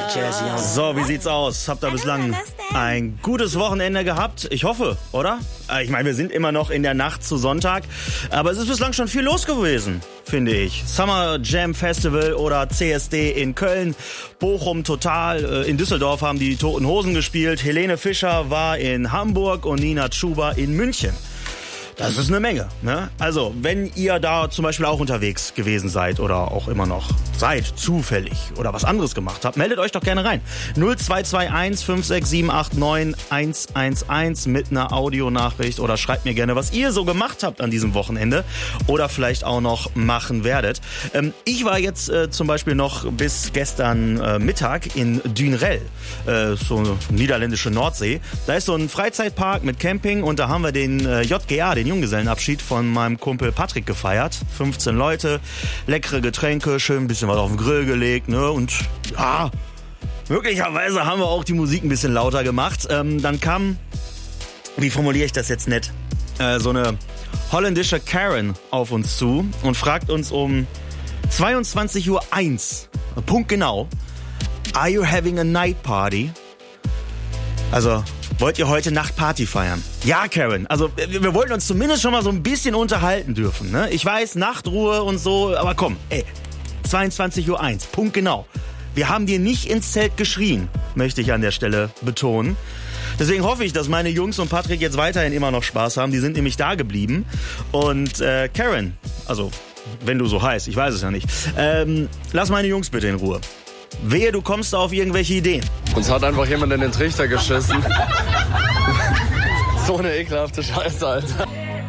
So, wie sieht's aus? Habt ihr bislang ein gutes Wochenende gehabt? Ich hoffe, oder? Ich meine, wir sind immer noch in der Nacht zu Sonntag, aber es ist bislang schon viel los gewesen, finde ich. Summer Jam Festival oder CSD in Köln, Bochum Total, in Düsseldorf haben die Toten Hosen gespielt, Helene Fischer war in Hamburg und Nina Chuba in München. Das ist eine Menge, ne? Also, wenn ihr da zum Beispiel auch unterwegs gewesen seid oder auch immer noch seid, zufällig oder was anderes gemacht habt, meldet euch doch gerne rein. 0221 56789 111 mit einer Audionachricht oder schreibt mir gerne, was ihr so gemacht habt an diesem Wochenende oder vielleicht auch noch machen werdet. Ich war jetzt zum Beispiel noch bis gestern Mittag in Dünrell, so eine niederländische Nordsee. Da ist so ein Freizeitpark mit Camping und da haben wir den JGA, den Junggesellenabschied von meinem Kumpel Patrick gefeiert. 15 Leute, leckere Getränke, schön ein bisschen was auf den Grill gelegt, ne? Und ja, möglicherweise haben wir auch die Musik ein bisschen lauter gemacht. Dann kam, wie formuliere ich das jetzt nett, so eine holländische Karen auf uns zu und fragt uns um 22:01 Uhr, punktgenau, are you having a night party? Also, wollt ihr heute Nacht Party feiern? Ja, Karen. Also, wir wollten uns zumindest schon mal so ein bisschen unterhalten dürfen, ne? Ich weiß, Nachtruhe und so, aber komm, 22:01 Uhr, punktgenau. Wir haben dir nicht ins Zelt geschrien, möchte ich an der Stelle betonen. Deswegen hoffe ich, dass meine Jungs und Patrick jetzt weiterhin immer noch Spaß haben. Die sind nämlich da geblieben. Und Karen, also, wenn du so heißt, ich weiß es ja nicht, lass meine Jungs bitte in Ruhe. Wehe, du kommst da auf irgendwelche Ideen. Uns hat einfach jemand in den Trichter geschissen. So eine ekelhafte Scheiße, Alter.